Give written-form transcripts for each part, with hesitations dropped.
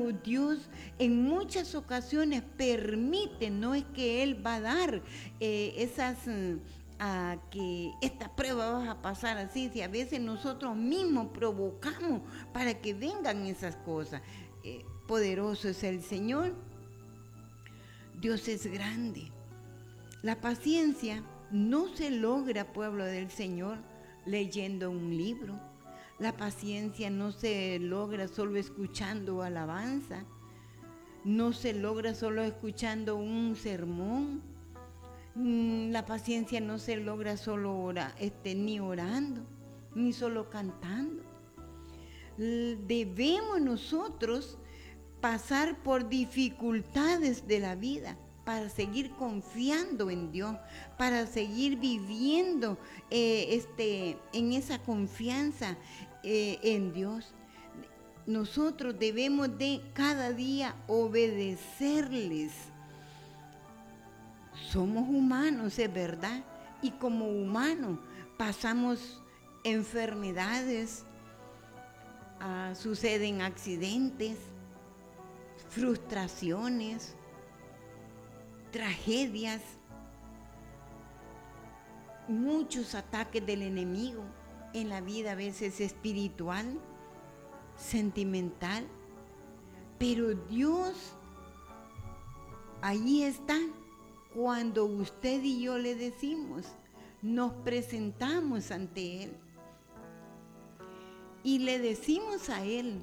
pero Dios en muchas ocasiones permite, no es que Él va a dar a que esta prueba vas a pasar así, si a veces nosotros mismos provocamos para que vengan esas cosas. Poderoso es el Señor, Dios es grande. La paciencia no se logra, pueblo del Señor, leyendo un libro. La paciencia no se logra solo escuchando alabanza, no se logra solo escuchando un sermón. La paciencia no se logra solo ni orando, ni solo cantando. Debemos nosotros pasar por dificultades de la vida para seguir confiando en Dios, para seguir viviendo en esa confianza en Dios. Nosotros debemos de cada día obedecerles. Somos humanos, es verdad, y como humanos pasamos enfermedades, suceden accidentes, frustraciones, tragedias, muchos ataques del enemigo en la vida, a veces espiritual, sentimental, pero Dios ahí está. Cuando usted y yo le decimos, nos presentamos ante Él y le decimos a Él,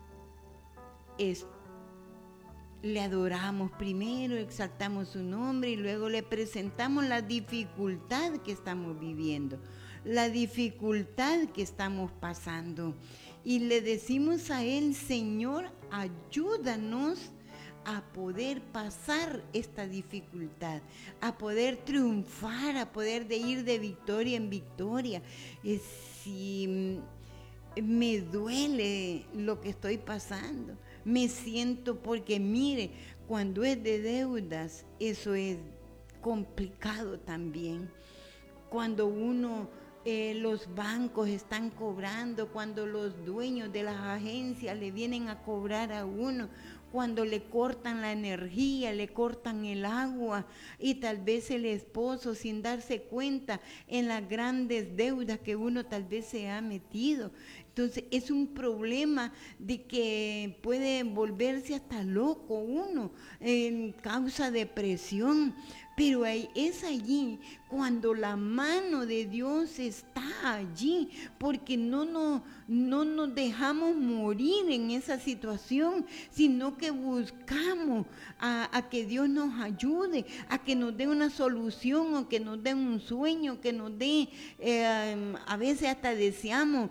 le adoramos primero, exaltamos su nombre y luego le presentamos la dificultad que estamos viviendo, la dificultad que estamos pasando. Y le decimos a Él, Señor, ayúdanos a poder pasar esta dificultad, a poder triunfar, a poder ir de victoria en victoria. Si me duele lo que estoy pasando, me siento, porque mire, cuando es de deudas, eso es complicado también. Cuando los bancos están cobrando, cuando los dueños de las agencias le vienen a cobrar a uno, cuando le cortan la energía, le cortan el agua, y tal vez el esposo, sin darse cuenta, en las grandes deudas que uno tal vez se ha metido. Entonces es un problema de que puede volverse hasta loco uno, causa depresión. Pero es allí cuando la mano de Dios está allí, porque no nos dejamos morir en esa situación, sino que buscamos a que Dios nos ayude, a que nos dé una solución, o que nos dé un sueño, que nos dé, a veces hasta deseamos,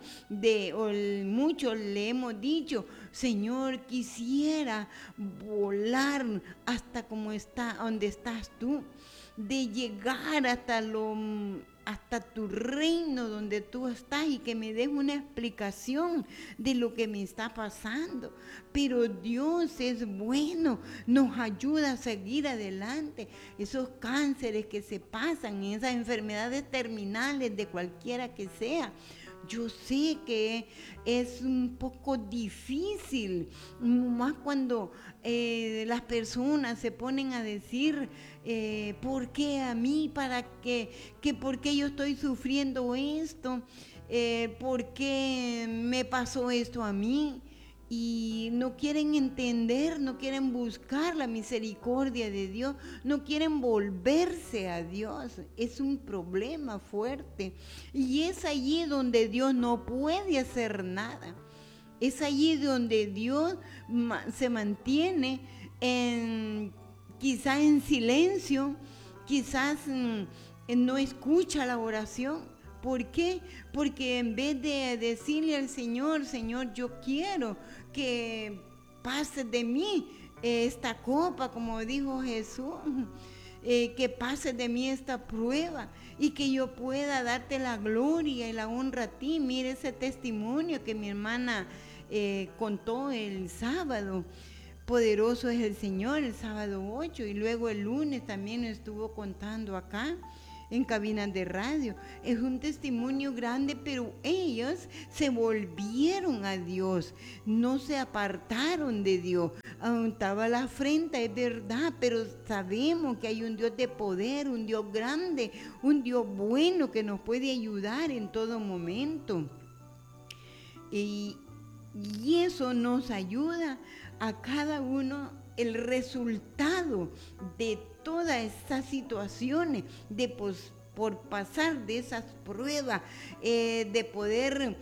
muchos le hemos dicho, Señor, quisiera volar hasta donde estás tú, de llegar hasta tu reino donde tú estás, y que me des una explicación de lo que me está pasando. Pero Dios es bueno, nos ayuda a seguir adelante. Esos cánceres que se pasan, esas enfermedades terminales de cualquiera que sea, yo sé que es un poco difícil, más cuando las personas se ponen a decir, ¿por qué a mí? ¿Para qué? ¿Por qué yo estoy sufriendo esto? ¿Por qué me pasó esto a mí? Y no quieren entender, no quieren buscar la misericordia de Dios, no quieren volverse a Dios. Es un problema fuerte. Y es allí donde Dios no puede hacer nada. Es allí donde Dios se mantiene quizás en silencio, quizás no escucha la oración. ¿Por qué? Porque en vez de decirle al Señor, Señor, yo quiero que pase de mí esta copa, como dijo Jesús, que pase de mí esta prueba y que yo pueda darte la gloria y la honra a ti. Mire ese testimonio que mi hermana contó el sábado. Poderoso es el Señor, el sábado 8, y luego el lunes también estuvo contando acá. en cabinas de radio. Es un testimonio grande, pero ellos se volvieron a Dios, no se apartaron de Dios. Aumentaba la afrenta, es verdad, pero sabemos que hay un Dios de poder, un Dios grande, un Dios bueno que nos puede ayudar en todo momento. Y eso nos ayuda a cada uno. El resultado de todas estas situaciones, por pasar de esas pruebas, de poder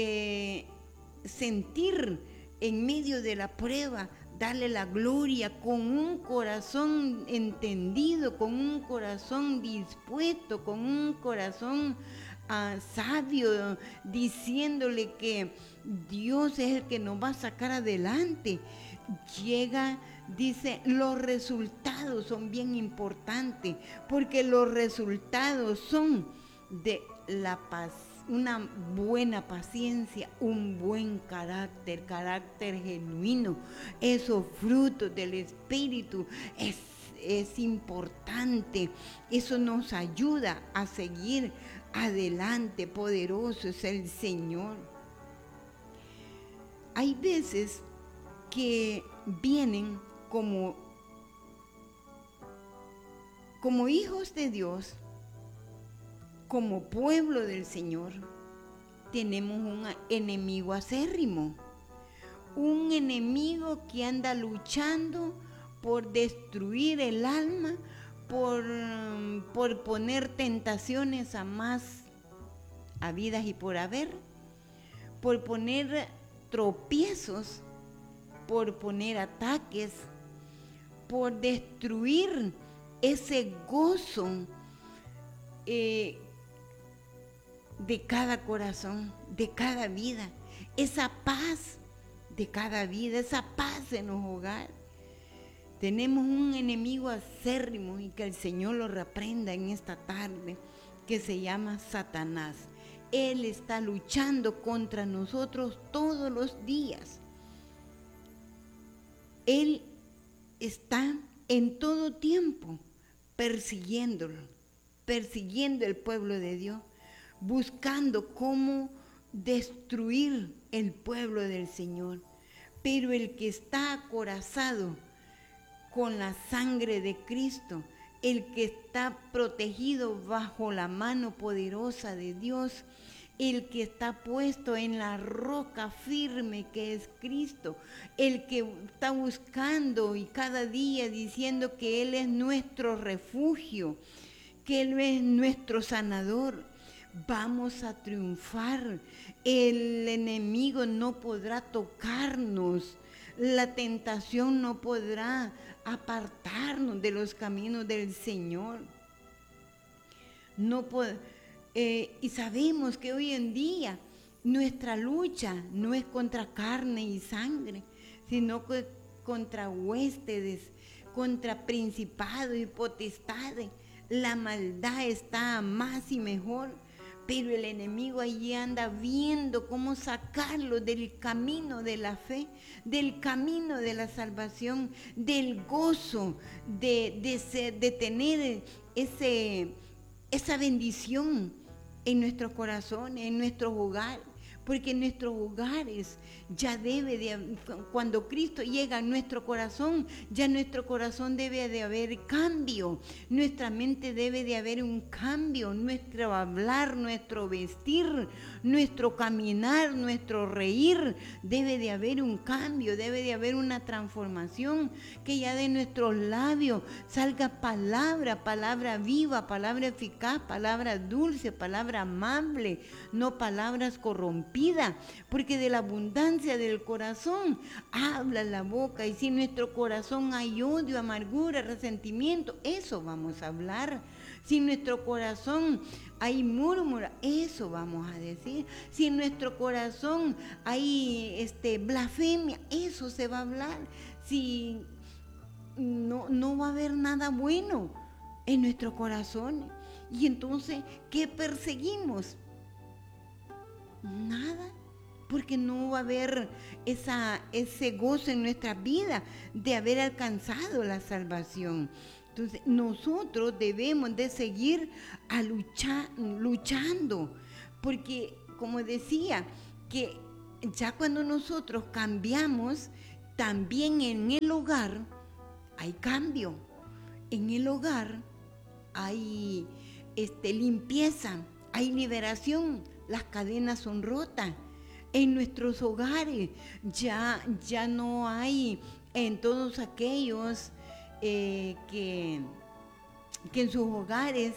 sentir en medio de la prueba, darle la gloria con un corazón entendido, con un corazón dispuesto, con un corazón sabio, diciéndole que Dios es el que nos va a sacar adelante. Dice, los resultados son bien importantes, porque los resultados son de la paz, una buena paciencia, un buen carácter genuino. Esos frutos del Espíritu es importante. Eso nos ayuda a seguir adelante. Poderoso es el Señor. Hay veces que vienen como hijos de Dios, como pueblo del Señor, tenemos un enemigo acérrimo, un enemigo que anda luchando por destruir el alma, por poner tentaciones a más habidas y por haber, por poner tropiezos, por poner ataques, por destruir ese gozo de cada corazón, de cada vida, esa paz de cada vida, esa paz en los hogares. Tenemos un enemigo acérrimo y que el Señor lo reprenda en esta tarde, que se llama Satanás. Él está luchando contra nosotros todos los días. Él está en todo tiempo persiguiendo el pueblo de Dios, buscando cómo destruir el pueblo del Señor. Pero el que está acorazado con la sangre de Cristo, el que está protegido bajo la mano poderosa de Dios, el que está puesto en la roca firme que es Cristo, el que está buscando y cada día diciendo que Él es nuestro refugio, que Él es nuestro sanador, vamos a triunfar. El enemigo no podrá tocarnos, la tentación no podrá apartarnos de los caminos del Señor. Y sabemos que hoy en día nuestra lucha no es contra carne y sangre, sino contra huestes, contra principados y potestades. La maldad está más y mejor, pero el enemigo allí anda viendo cómo sacarlo del camino de la fe, del camino de la salvación, del gozo de tener esa bendición en nuestros corazones, en nuestros hogares, porque en nuestros hogares ya cuando Cristo llega a nuestro corazón, ya en nuestro corazón debe de haber cambio, nuestra mente debe de haber un cambio, nuestro hablar, nuestro vestir, nuestro caminar, nuestro reír, debe de haber un cambio, debe de haber una transformación, que ya de nuestros labios salga palabra viva, palabra eficaz, palabra dulce, palabra amable, no palabras corrompidas, porque de la abundancia del corazón habla la boca, y si en nuestro corazón hay odio, amargura, resentimiento, eso vamos a hablar. Si en nuestro corazón hay murmura, eso vamos a decir. Si en nuestro corazón hay blasfemia, eso se va a hablar. Si no va a haber nada bueno en nuestro corazón. Y entonces, ¿qué perseguimos? Nada, porque no va a haber ese gozo en nuestra vida de haber alcanzado la salvación. Entonces, nosotros debemos de seguir luchando, porque, como decía, que ya cuando nosotros cambiamos, también en el hogar hay cambio. En el hogar hay limpieza, hay liberación, las cadenas son rotas. En nuestros hogares ya no hay en todos aquellos que en sus hogares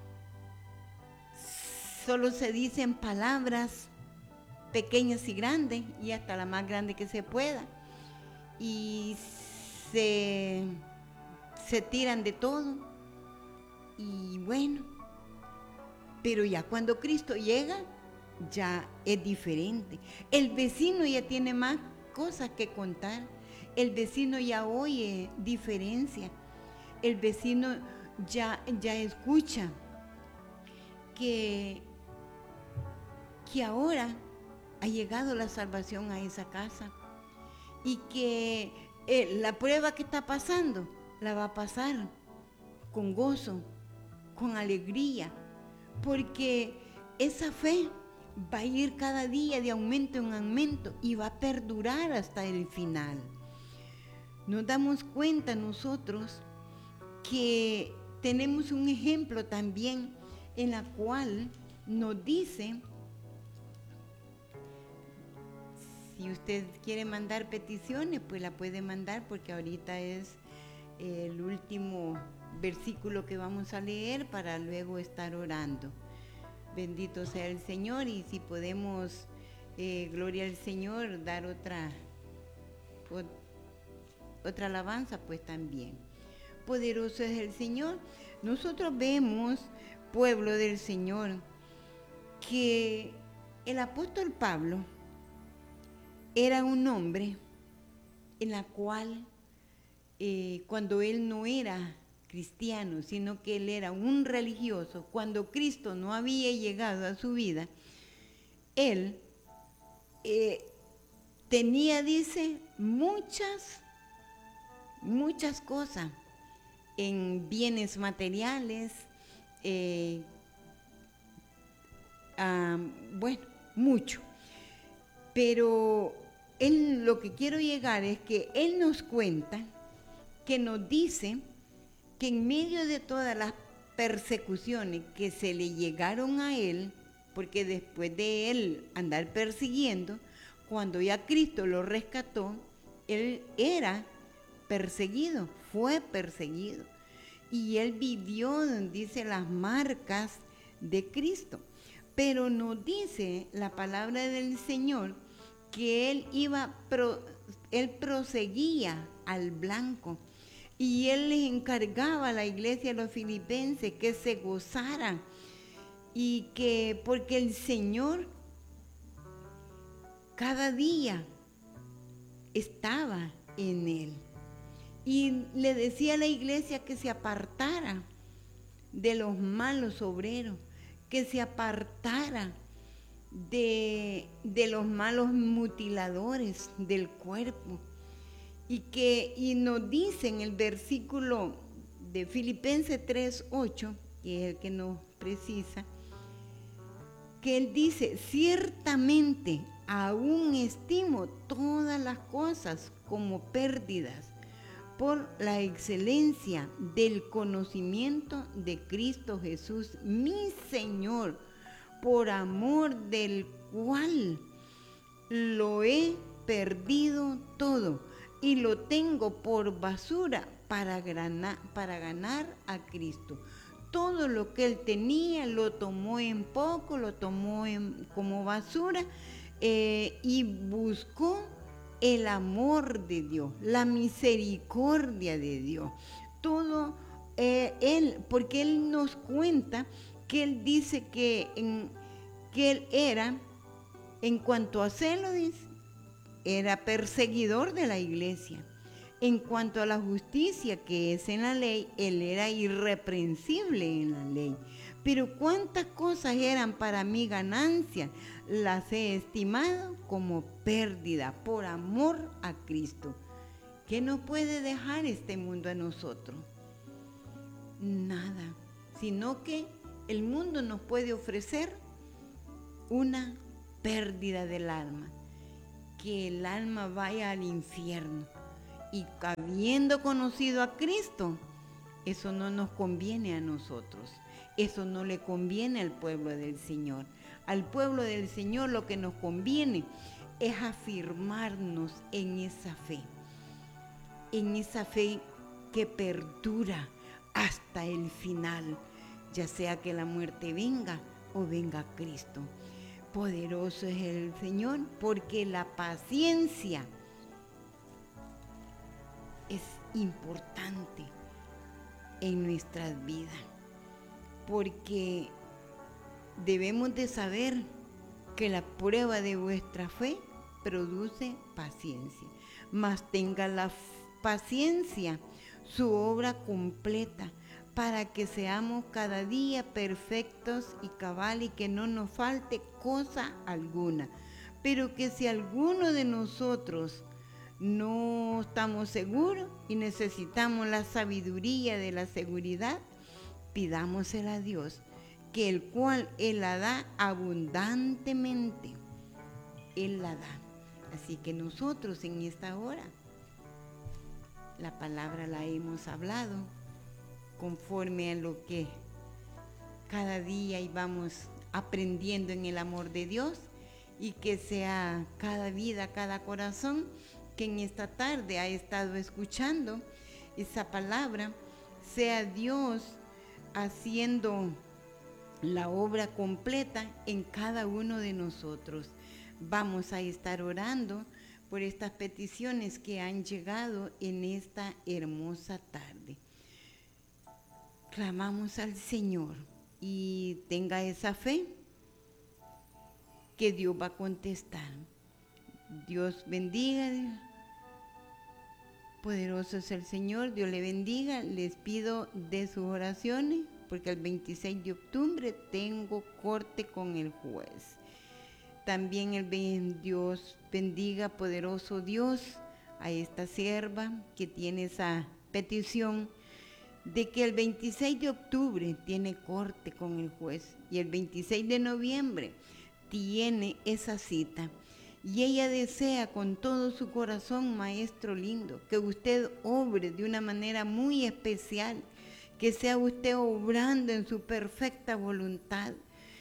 solo se dicen palabras pequeñas y grandes, y hasta la más grande que se pueda, y se tiran de todo. Y bueno, pero ya cuando Cristo llega, ya es diferente. El vecino ya tiene más cosas que contar. El vecino ya oye diferencia. El vecino ya escucha que ahora ha llegado la salvación a esa casa, y que la prueba que está pasando la va a pasar con gozo, con alegría, porque esa fe va a ir cada día de aumento en aumento y va a perdurar hasta el final. Nos damos cuenta nosotros que tenemos un ejemplo también en la cual nos dice, si usted quiere mandar peticiones, pues la puede mandar, porque ahorita es el último versículo que vamos a leer para luego estar orando. Bendito sea el Señor, y si podemos, gloria al Señor, dar otra alabanza, pues también. Poderoso es el Señor. Nosotros vemos, pueblo del Señor, que el apóstol Pablo era un hombre en la cual, cuando él no era cristiano, sino que él era un religioso, cuando Cristo no había llegado a su vida, él tenía, dice, muchas cosas en bienes materiales, bueno, mucho. Pero él, lo que quiero llegar es que él nos cuenta, que nos dice que en medio de todas las persecuciones que se le llegaron a él, porque después de él andar persiguiendo, cuando ya Cristo lo rescató, él era perseguido, fue perseguido, y él vivió, dice, las marcas de Cristo. Pero nos dice la palabra del Señor que él proseguía al blanco, y él les encargaba a la iglesia de los filipenses que se gozaran, y que porque el Señor cada día estaba en él, y le decía a la iglesia que se apartara de los malos obreros, que se apartara de los malos mutiladores del cuerpo. Y nos dice en el versículo de Filipenses 3:8, que es el que nos precisa, que él dice: ciertamente aún estimo todas las cosas como pérdidas por la excelencia del conocimiento de Cristo Jesús, mi Señor, por amor del cual lo he perdido todo y lo tengo por basura para ganar a Cristo. Todo lo que él tenía lo tomó en poco, lo tomó como basura, y buscó el amor de Dios, la misericordia de Dios. Todo él, porque él nos cuenta que él dice que él era, en cuanto a celo, dice, era perseguidor de la iglesia. En cuanto a la justicia que es en la ley, él era irreprensible en la ley. Pero cuántas cosas eran para mí ganancia, las he estimado como pérdida por amor a Cristo. ¿Qué nos puede dejar este mundo a nosotros? nada, sino que el mundo nos puede ofrecer una pérdida del alma, que el alma vaya al infierno. Y habiendo conocido a Cristo, eso no nos conviene a nosotros, eso no le conviene al pueblo del Señor. Al pueblo del Señor lo que nos conviene es afirmarnos en esa fe que perdura hasta el final, ya sea que la muerte venga o venga Cristo. Poderoso es el Señor, porque la paciencia es importante en nuestras vidas, porque debemos de saber que la prueba de vuestra fe produce paciencia, mas tenga la paciencia su obra completa, para que seamos cada día perfectos y cabal, y que no nos falte cosa alguna. Pero que si alguno de nosotros no estamos seguros y necesitamos la sabiduría de la seguridad, pidámosela a Dios, que el cual Él la da abundantemente. Él la da. Así que nosotros en esta hora, la palabra la hemos hablado conforme a lo que cada día íbamos aprendiendo en el amor de Dios, y que sea cada vida, cada corazón que en esta tarde ha estado escuchando esa palabra, sea Dios haciendo la obra completa en cada uno de nosotros. Vamos a estar orando por estas peticiones que han llegado en esta hermosa tarde. Clamamos al Señor y tenga esa fe que Dios va a contestar. Dios bendiga. Poderoso es el Señor, Dios le bendiga. Les pido de sus oraciones, porque el 26 de octubre tengo corte con el juez. También Dios bendiga, poderoso Dios, a esta sierva que tiene esa petición de que el 26 de octubre tiene corte con el juez y el 26 de noviembre tiene esa cita. Y ella desea con todo su corazón, maestro lindo, que usted obre de una manera muy especial, que sea usted obrando en su perfecta voluntad.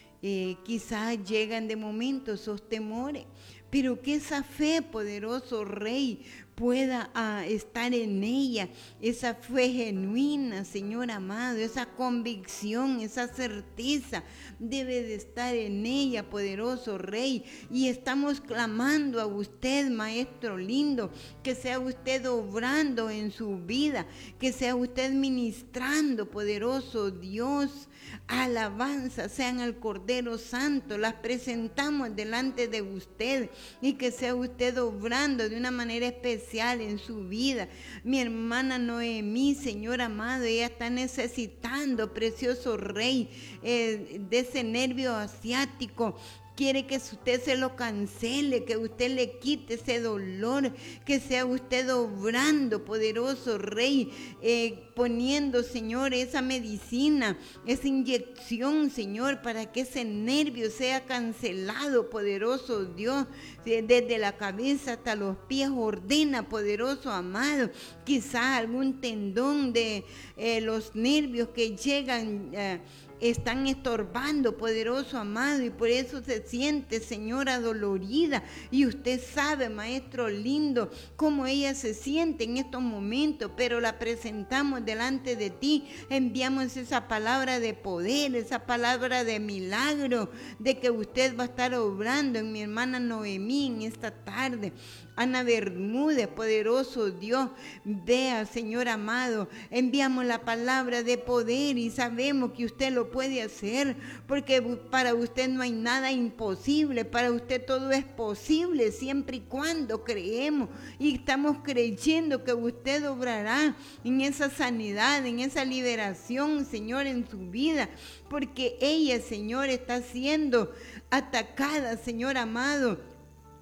Quizás llegan de momento esos temores, pero que esa fe, poderoso Rey, pueda estar en ella, esa fe genuina, Señor amado, esa convicción, esa certeza debe de estar en ella, poderoso Rey. Y estamos clamando a usted, maestro lindo, que sea usted obrando en su vida, que sea usted ministrando, poderoso Dios. Alabanza sean al Cordero Santo, las presentamos delante de usted, y que sea usted obrando de una manera especial en su vida. Mi hermana Noemí, Señor amado, ella está necesitando, precioso Rey, de ese nervio asiático. Quiere que usted se lo cancele, que usted le quite ese dolor, que sea usted obrando, poderoso Rey, poniendo, Señor, esa medicina, esa inyección, Señor, para que ese nervio sea cancelado, poderoso Dios, desde la cabeza hasta los pies. Ordena, poderoso amado, quizá algún tendón de los nervios que llegan están estorbando, poderoso amado, y por eso se siente, Señora, dolorida. Y usted sabe, maestro lindo, cómo ella se siente en estos momentos, pero la presentamos delante de ti. Enviamos esa palabra de poder, esa palabra de milagro, de que usted va a estar obrando en mi hermana Noemí en esta tarde. Ana Bermúdez, poderoso Dios, vea, Señor amado, enviamos la palabra de poder y sabemos que usted lo puede hacer, porque para usted no hay nada imposible, para usted todo es posible, siempre y cuando creemos y estamos creyendo que usted obrará en esa sanidad, en esa liberación, Señor, en su vida, porque ella, Señor, está siendo atacada, Señor amado,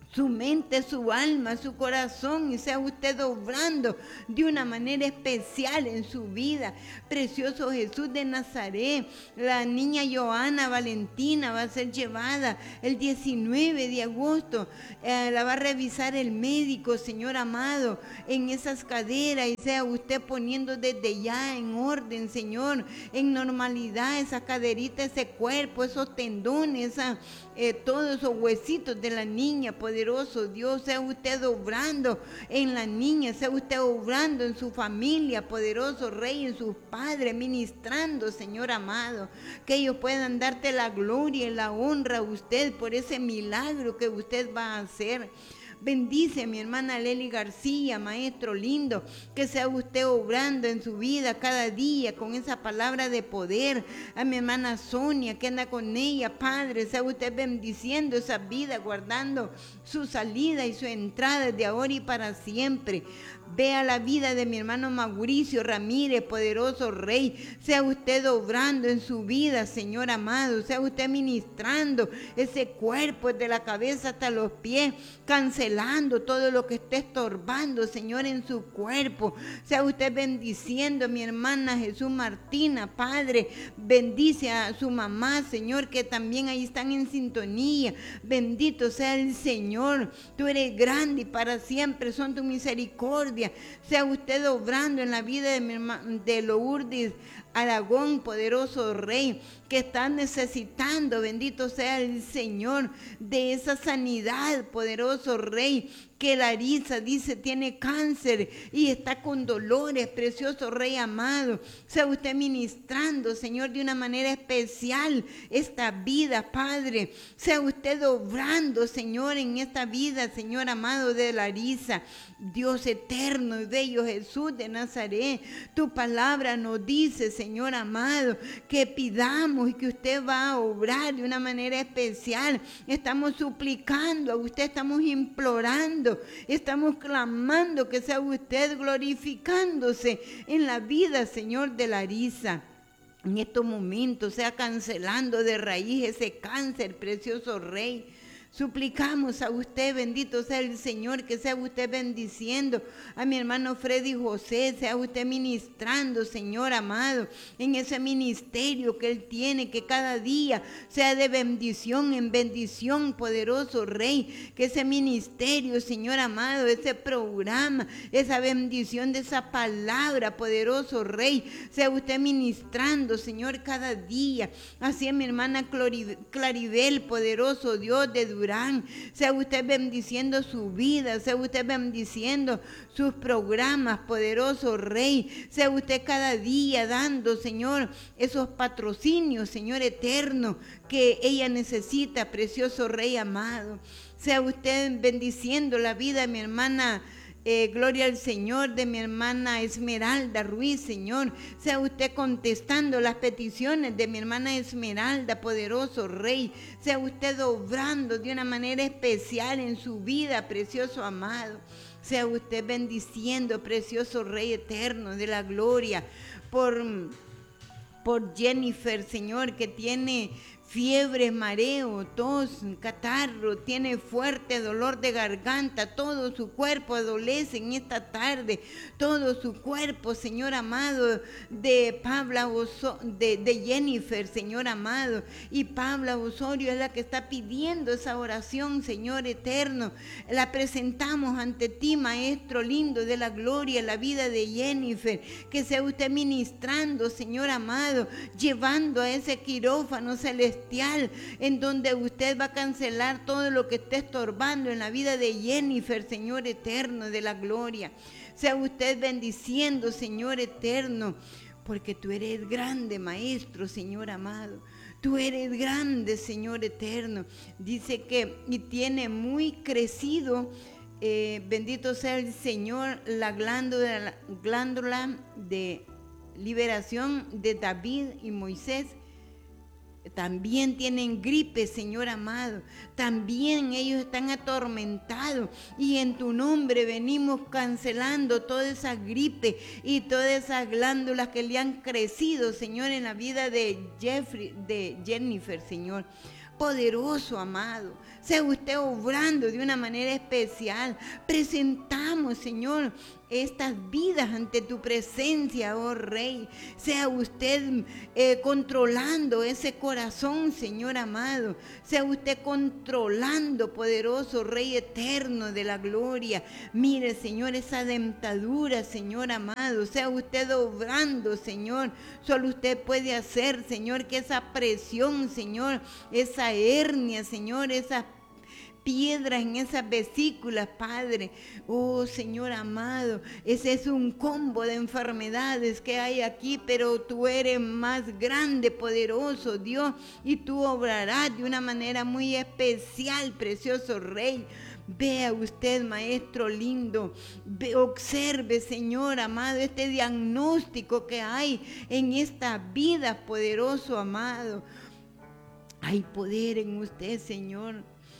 su mente, su alma, su corazón, y sea usted obrando de una manera especial en su vida. Precioso Jesús de Nazaret, la niña Joana Valentina va a ser llevada el 19 de agosto, la va a revisar el médico, Señor amado, en esas caderas, y sea usted poniendo desde ya en orden, Señor, en normalidad esa caderita, ese cuerpo, esos tendones, todos esos huesitos de la niña, poderoso Dios, sea usted obrando en la niña, sea usted obrando en su familia, poderoso Rey, en sus padres, ministrando, Señor amado, que ellos puedan darte la gloria y la honra a usted por ese milagro que usted va a hacer. Bendice a mi hermana Lely García, maestro lindo, que sea usted obrando en su vida cada día con esa palabra de poder. A mi hermana Sonia, que anda con ella, Padre, sea usted bendiciendo esa vida, guardando su salida y su entrada de ahora y para siempre. Vea la vida de mi hermano Mauricio Ramírez, poderoso Rey. Sea usted obrando en su vida, Señor amado. Sea usted ministrando ese cuerpo de la cabeza hasta los pies, cancelando todo lo que esté estorbando, Señor, en su cuerpo. Sea usted bendiciendo a mi hermana Jesús Martina, Padre. Bendice a su mamá, Señor, que también ahí están en sintonía. Bendito sea el Señor. Tú eres grande y para siempre son tu misericordia. Sea usted obrando en la vida de mi hermana, de Lourdes Aragón, poderoso Rey, que está necesitando, bendito sea el Señor, de esa sanidad, poderoso Rey, que Larisa dice tiene cáncer y está con dolores, precioso Rey amado. Sea usted ministrando, Señor, de una manera especial esta vida, Padre. Sea usted obrando, Señor, en esta vida, Señor amado, de Larisa. Dios eterno y bello Jesús de Nazaret, tu palabra nos dice, Señor amado, que pidamos y que usted va a obrar de una manera especial. Estamos suplicando a usted, estamos implorando, estamos clamando que sea usted glorificándose en la vida, Señor, de Larisa. En estos momentos sea cancelando de raíz ese cáncer, precioso Rey. Suplicamos a usted, bendito sea el Señor, que sea usted bendiciendo a mi hermano Freddy José, sea usted ministrando, Señor amado, en ese ministerio que él tiene, que cada día sea de bendición en bendición, poderoso Rey, que ese ministerio, Señor amado, ese programa, esa bendición de esa palabra, poderoso Rey, sea usted ministrando, Señor, cada día. Así a mi hermana Claribel, poderoso Dios de Durán, sea usted bendiciendo su vida, sea usted bendiciendo sus programas, poderoso Rey, sea usted cada día dando, Señor, esos patrocinios, Señor eterno, que ella necesita, precioso Rey amado. Sea usted bendiciendo la vida de mi hermana gloria al Señor, de mi hermana Esmeralda Ruiz, Señor. Sea usted contestando las peticiones de mi hermana Esmeralda, poderoso Rey. Sea usted obrando de una manera especial en su vida, precioso amado. Sea usted bendiciendo, precioso Rey eterno de la gloria, por Jennifer, Señor, que tiene fiebre, mareo, tos, catarro, tiene fuerte dolor de garganta, todo su cuerpo adolece en esta tarde, todo su cuerpo, Señor amado, de Jennifer, Señor amado, y Pabla Osorio es la que está pidiendo esa oración, Señor eterno. La presentamos ante ti, Maestro lindo de la gloria, la vida de Jennifer, que sea usted ministrando, Señor amado, llevando a ese quirófano celestial, en donde usted va a cancelar todo lo que esté estorbando en la vida de Jennifer, Señor eterno de la gloria. Sea usted bendiciendo, Señor eterno, porque tú eres grande, Maestro, Señor amado. Tú eres grande, Señor eterno. Dice que y tiene muy crecido, bendito sea el Señor, la glándula de liberación de David y Moisés. También tienen gripe, Señor amado. También ellos están atormentados. Y en tu nombre venimos cancelando toda esa gripe y todas esas glándulas que le han crecido, Señor, en la vida de Jennifer, Señor. poderoso, amado. Sea usted obrando de una manera especial. Presentamos, Señor, estas vidas ante tu presencia, oh Rey. Sea usted controlando ese corazón, Señor amado. Sea usted controlando, poderoso Rey eterno de la gloria. Mire, Señor, esa dentadura, Señor amado. Sea usted obrando, Señor. Solo usted puede hacer, Señor, que esa presión, Señor, esa hernia, Señor, esas piedras en esas vesículas, Padre. Oh, Señor amado, ese es un combo de enfermedades que hay aquí, pero tú eres más grande, poderoso, Dios, y tú obrarás de una manera muy especial, precioso Rey. Vea usted, Maestro lindo, observe, Señor amado, este diagnóstico que hay en esta vida, poderoso amado. Hay poder en usted, Señor.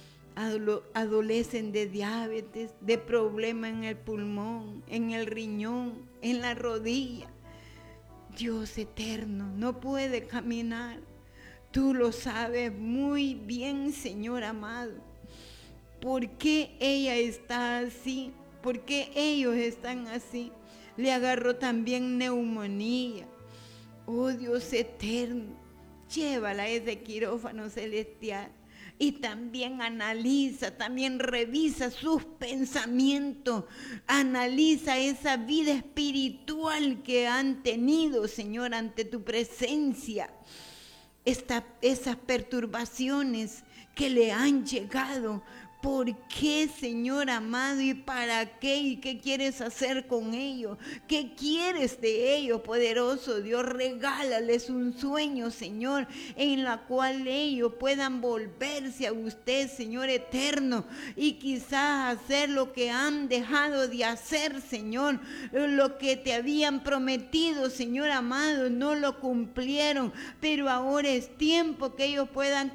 Adolecen de diabetes, de problemas en el pulmón, en el riñón, en la rodilla. Dios eterno, no puede caminar. Tú lo sabes muy bien, Señor amado. ¿Por qué ella está así? ¿Por qué ellos están así? Le agarró también neumonía. Oh Dios eterno, llévala a ese quirófano celestial. Y también analiza, también revisa sus pensamientos, analiza esa vida espiritual que han tenido, Señor, ante tu presencia. Esas perturbaciones que le han llegado. ¿Por qué, Señor amado? ¿Y para qué? ¿Y qué quieres hacer con ellos? ¿Qué quieres de ellos, poderoso Dios? Regálales un sueño, Señor, en la cual ellos puedan volverse a usted, Señor eterno, y quizás hacer lo que han dejado de hacer, Señor. Lo que te habían prometido, Señor amado, no lo cumplieron, pero ahora es tiempo que ellos puedan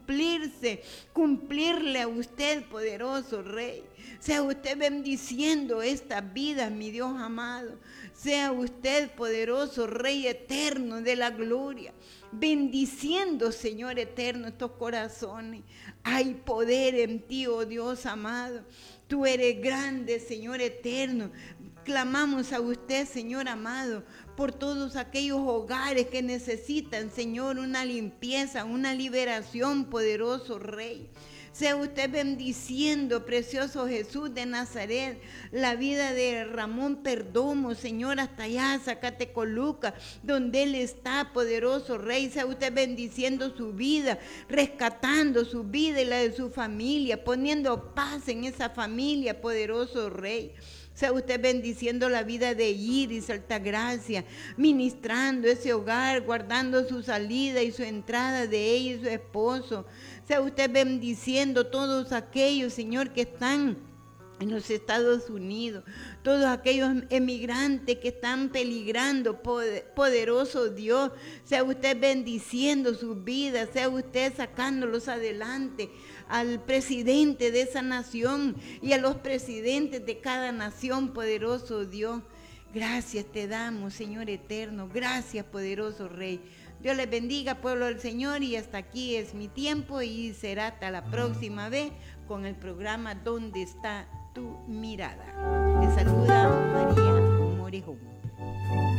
cumplirle a usted, poderoso Rey. Sea usted bendiciendo estas vidas, mi Dios amado. Sea usted, poderoso Rey eterno de la gloria, bendiciendo, Señor eterno, estos corazones. Hay poder en ti, oh Dios amado. Tú eres grande, Señor eterno. Clamamos a usted, Señor amado, por todos aquellos hogares que necesitan, Señor, una limpieza, una liberación, poderoso Rey. Sea usted bendiciendo, precioso Jesús de Nazaret, la vida de Ramón Perdomo, Señor, hasta allá, Zacatecoluca, donde él está, poderoso Rey. Sea usted bendiciendo su vida, rescatando su vida y la de su familia, poniendo paz en esa familia, poderoso Rey. Sea usted bendiciendo la vida de Iris Altagracia, ministrando ese hogar, guardando su salida y su entrada de ella y su esposo. Sea usted bendiciendo todos aquellos, Señor, que están en los Estados Unidos, todos aquellos emigrantes que están peligrando, poderoso Dios. Sea usted bendiciendo sus vidas, sea usted sacándolos adelante, al presidente de esa nación y a los presidentes de cada nación, poderoso Dios. Gracias te damos, Señor eterno, gracias, poderoso Rey. Dios les bendiga, pueblo del Señor, y hasta aquí es mi tiempo y será hasta la próxima vez con el programa ¿Dónde está tu mirada? Les saluda María Morejón.